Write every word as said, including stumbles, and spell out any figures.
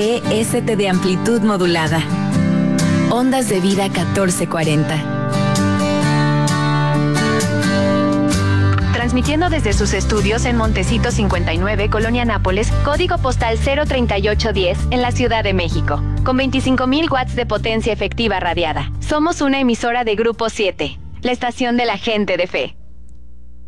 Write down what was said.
E S T de amplitud modulada. Ondas de vida catorce cuarenta. Transmitiendo desde sus estudios en Montecito cincuenta y nueve, Colonia Nápoles, código postal cero treinta y ocho diez, en la Ciudad de México, con veinticinco mil watts de potencia efectiva radiada. Somos una emisora de Grupo siete, la estación de la gente de fe.